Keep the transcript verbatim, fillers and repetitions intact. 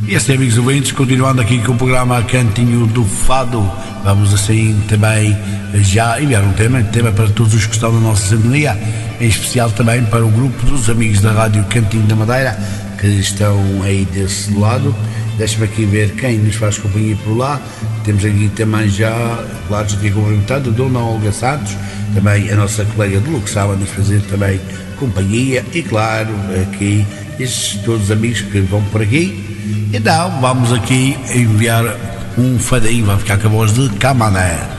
E assim, amigos ouvintes, continuando aqui com o programa Cantinho do Fado, vamos assim também já enviar um tema, tema para todos os que estão na nossa sintonia, em especial também para o grupo dos amigos da Rádio Cantinho da Madeira, que estão aí desse lado. Deixa-me aqui ver quem nos faz companhia por lá. Temos aqui também já, claro, já tinha cumprimentado, a Dona Olga Santos, também a nossa colega de Luxaba, nos fazer também companhia, e claro, aqui estes todos os amigos que vão por aqui. Então vamos aqui enviar um fadinho, vai ficar com a voz de Camané.